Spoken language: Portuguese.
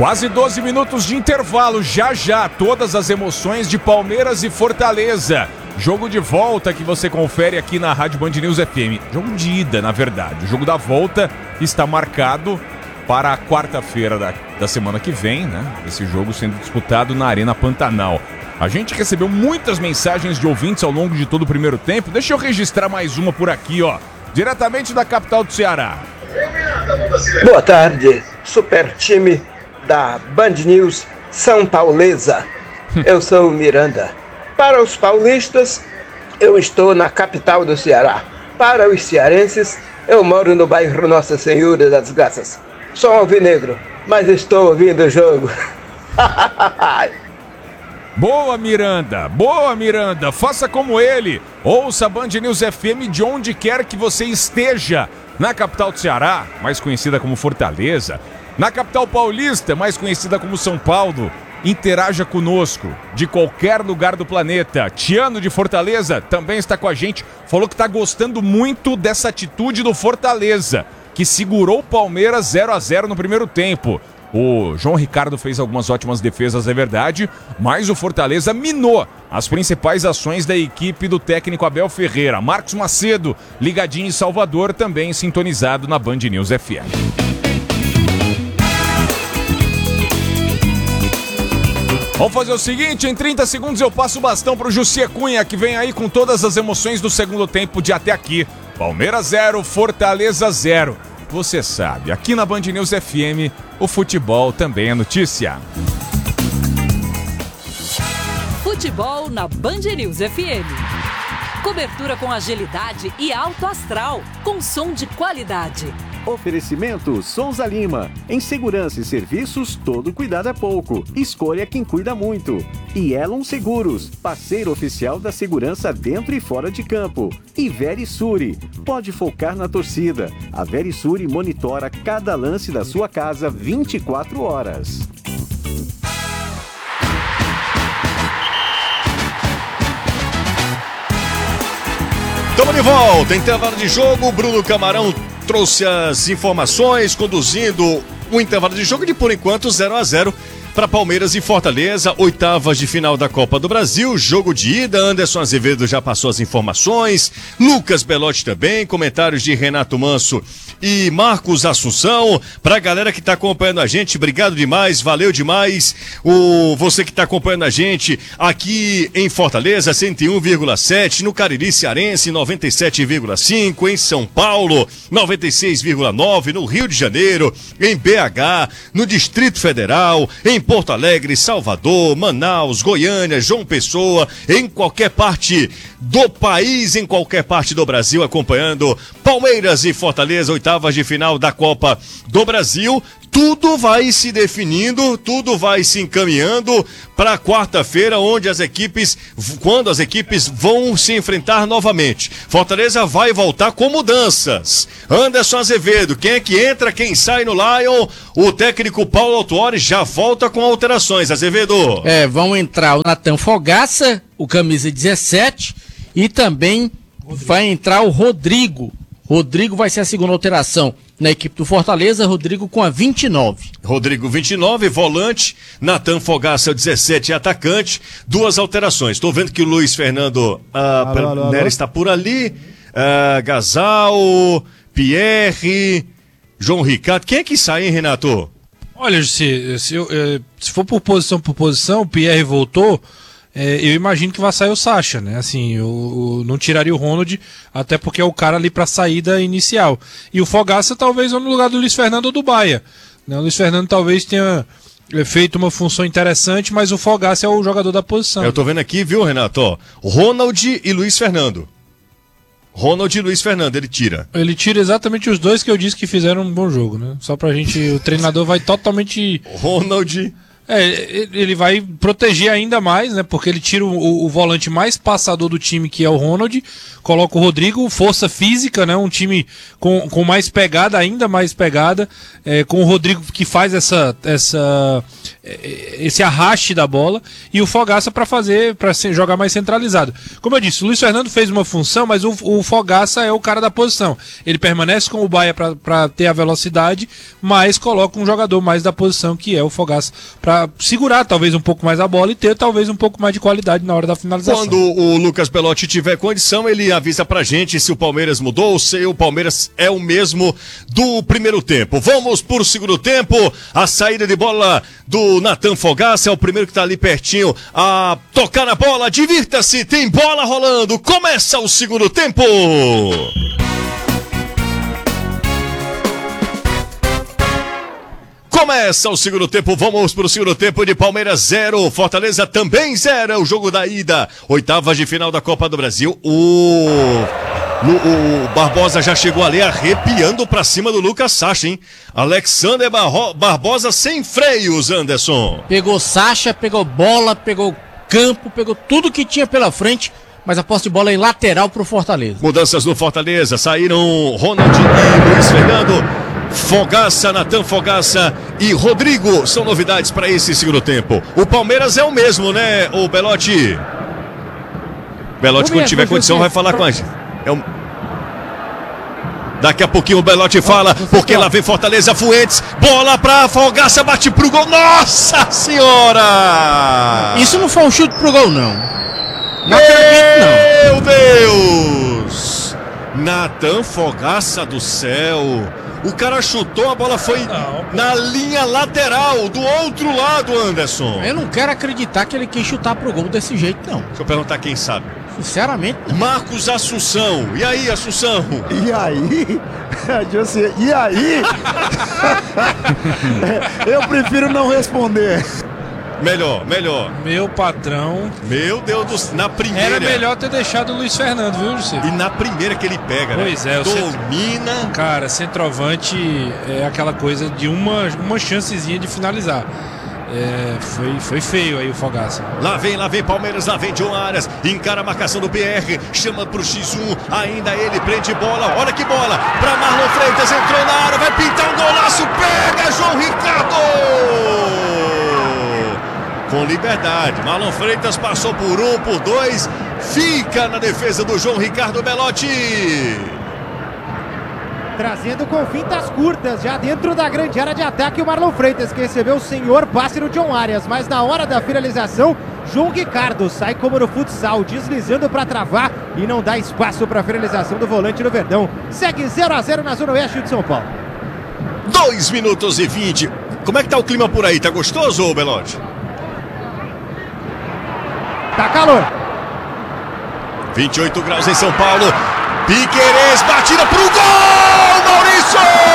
Quase 12 minutos de intervalo, já todas as emoções de Palmeiras e Fortaleza. Jogo de volta que você confere aqui na Rádio Band News FM. Jogo de ida, na verdade. O jogo da volta está marcado para a quarta-feira da semana que vem, né? Esse jogo sendo disputado na Arena Pantanal. A gente recebeu muitas mensagens de ouvintes ao longo de todo o primeiro tempo. Deixa eu registrar mais uma por aqui, ó. Diretamente da capital do Ceará. Boa tarde, super time da Band News São Paulesa. Eu sou o Miranda. Para os paulistas, eu estou na capital do Ceará. Para os cearenses, eu moro no bairro Nossa Senhora das Graças. Sou alvinegro, mas estou ouvindo o jogo. Boa, Miranda, faça como ele. Ouça a Band News FM de onde quer que você esteja. Na capital do Ceará, mais conhecida como Fortaleza. Na capital paulista, mais conhecida como São Paulo. Interaja conosco, de qualquer lugar do planeta. Tiano de Fortaleza também está com a gente. Falou que está gostando muito dessa atitude do Fortaleza, que segurou o Palmeiras 0-0 no primeiro tempo. O João Ricardo fez algumas ótimas defesas, é verdade, mas o Fortaleza minou as principais ações da equipe do técnico Abel Ferreira. Marcos Macedo, ligadinho em Salvador, também sintonizado na Band News FM. Vamos fazer o seguinte, em 30 segundos eu passo o bastão pro Jussi Cunha, que vem aí com todas as emoções do segundo tempo de até aqui. Palmeiras 0, Fortaleza 0. Você sabe, aqui na Band News FM, o futebol também é notícia. Futebol na Band News FM. Cobertura com agilidade e alto astral, com som de qualidade. Oferecimento Souza Lima. Em segurança e serviços, todo cuidado é pouco. Escolha quem cuida muito. E Elon Seguros, parceiro oficial da segurança dentro e fora de campo. E Verisure, pode focar na torcida. A Verisure monitora cada lance da sua casa 24 horas. Estamos de volta, intervalo de jogo. Bruno Camarão trouxe as informações, conduzindo o intervalo de jogo de, por enquanto, 0-0 para Palmeiras e Fortaleza, oitavas de final da Copa do Brasil, jogo de ida. Anderson Azevedo já passou as informações, Lucas Belotti também, comentários de Renato Manso e Marcos Assunção. Pra galera que tá acompanhando a gente, obrigado demais, valeu demais. Você que tá acompanhando a gente aqui em Fortaleza, 101,7, no Cariri Cearense, 97,5, em São Paulo, 96,9, no Rio de Janeiro, em BH, no Distrito Federal, em Porto Alegre, Salvador, Manaus, Goiânia, João Pessoa, em qualquer parte do país, em qualquer parte do Brasil, acompanhando Palmeiras e Fortaleza, oitavas de final da Copa do Brasil. Tudo vai se definindo, tudo vai se encaminhando para quarta-feira, quando as equipes vão se enfrentar novamente. Fortaleza vai voltar com mudanças. Anderson Azevedo, quem é que entra, quem sai no Lion? O técnico Paulo Autuori já volta com alterações, Azevedo. Vão entrar o Natan Fogaça, o camisa 17, e também vai entrar o Rodrigo. Rodrigo vai ser a segunda alteração na equipe do Fortaleza, Rodrigo com a 29. Rodrigo 29, volante, Natan Fogaça 17, atacante, duas alterações. Estou vendo que o Luiz Fernando Neres está por ali, Gasal, Pierre, João Ricardo. Quem é que sai, hein, Renato? Olha, se for por posição, o Pierre voltou. Eu imagino que vai sair o Sacha, né? Assim, eu não tiraria o Ronald, até porque é o cara ali pra saída inicial. E o Fogaça talvez no lugar do Luiz Fernando ou do Baia, né? O Luiz Fernando talvez tenha feito uma função interessante, mas o Fogaça é o jogador da posição. Eu tô vendo aqui, viu, Renato? Ó, Ronald e Luiz Fernando. Ronald e Luiz Fernando, ele tira. Ele tira exatamente os dois que eu disse que fizeram um bom jogo, né? Só pra gente, o treinador vai totalmente... Ronald Ele vai proteger ainda mais, né? Porque ele tira o volante mais passador do time, que é o Ronald, coloca o Rodrigo, força física, né? Um time com mais pegada, ainda mais pegada, com o Rodrigo que faz esse arraste da bola, e o Fogaça para jogar mais centralizado. Como eu disse, o Luiz Fernando fez uma função, mas o Fogaça é o cara da posição. Ele permanece com o Baia para ter a velocidade, mas coloca um jogador mais da posição, que é o Fogaça, para segurar talvez um pouco mais a bola e ter talvez um pouco mais de qualidade na hora da finalização. Quando o Lucas Belotti tiver condição, ele avisa pra gente se o Palmeiras mudou ou se o Palmeiras é o mesmo do primeiro tempo. Vamos pro segundo tempo. A saída de bola do Natan Fogaça é o primeiro que tá ali pertinho a tocar na bola. Divirta-se, tem bola rolando. Começa o segundo tempo. Começa o segundo tempo, vamos para o segundo tempo de Palmeiras 0, Fortaleza também 0, é o jogo da ida, oitavas de final da Copa do Brasil. O Barbosa já chegou ali arrepiando para cima do Lucas Sacha, hein? Alexander Barbosa sem freios, Anderson. Pegou Sacha, pegou bola, pegou campo, pegou tudo que tinha pela frente, mas a posse de bola é lateral para o Fortaleza. Mudanças no Fortaleza, saíram Ronald e Luiz Fernando. Fogaça, Natan Fogaça e Rodrigo são novidades para esse segundo tempo. O Palmeiras é o mesmo, né, o Belotti? Belotti, quando tiver condição, vai falar com a gente. Daqui a pouquinho o Belotti fala, porque lá vem Fortaleza, Fuentes, bola pra Fogaça, bate pro gol. Nossa Senhora! Isso não foi um chute pro gol, não. Não acredito, não. Meu Deus! Natan Fogaça do céu. O cara chutou, a bola foi na linha lateral, do outro lado, Anderson. Eu não quero acreditar que ele quis chutar pro gol desse jeito, não. Deixa eu perguntar quem sabe. Sinceramente, não. Marcos Assunção. E aí, Assunção? E aí? E aí? Eu prefiro não responder. Melhor. Meu patrão. Meu Deus do céu. Na primeira. Era melhor ter deixado o Luiz Fernando, viu, José? E na primeira que ele pega, pois né? Pois é. Domina. Cara, centroavante é aquela coisa de uma chancezinha de finalizar. Foi feio aí o Fogaça. Lá vem Palmeiras, lá vem John Arias, encara a marcação do PR, chama pro X1, ainda ele prende bola, olha que bola, pra Marlon Freitas, entrou na área, vai pintar um golaço, pega João Ricardo! Com liberdade, Marlon Freitas passou por 1, por 2, fica na defesa do João Ricardo Belotti. Trazendo com fintas curtas, já dentro da grande área de ataque, o Marlon Freitas, que recebeu o senhor passe do John Arias, mas na hora da finalização, João Ricardo sai como no futsal, deslizando para travar e não dá espaço para a finalização do volante do Verdão. Segue 0-0 na Zona Oeste de São Paulo. 2 minutos e 20. Como é que tá o clima por aí? Tá gostoso, Belotti? Tá calor. 28 graus em São Paulo. Piquerez, batida pro gol, Maurício!